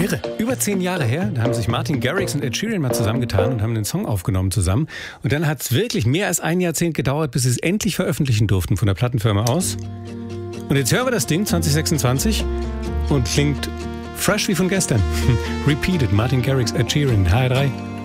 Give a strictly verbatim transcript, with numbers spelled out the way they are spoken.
Irre. Über zehn Jahre her, da haben sich Martin Garrix und Ed Sheeran mal zusammengetan und haben einen Song aufgenommen zusammen. Und dann hat es wirklich mehr als ein Jahrzehnt gedauert, bis sie es endlich veröffentlichen durften von der Plattenfirma aus. Und jetzt hören wir das Ding zwanzig sechsundzwanzig und klingt fresh wie von gestern. Repeated, Martin Garrix, Ed Sheeran, H R drei.